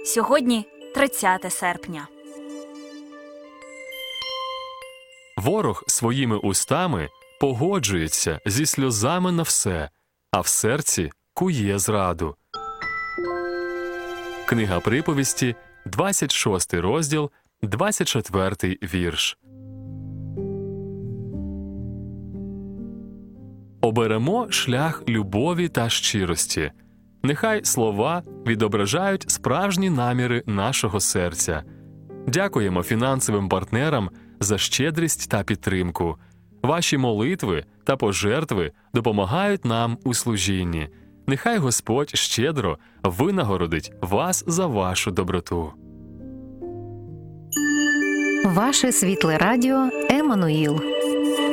Сьогодні 30 серпня. Ворог своїми устами погоджується зі сльозами на все, а в серці кує зраду. Книга приповісті, 26 розділ, 24 вірш. Оберемо шлях любові та щирості. Нехай слова відображають справжні наміри нашого серця. Дякуємо фінансовим партнерам за щедрість та підтримку. Ваші молитви та пожертви допомагають нам у служінні. Нехай Господь щедро винагородить вас за вашу доброту. Ваше світле радіо Еммануїл.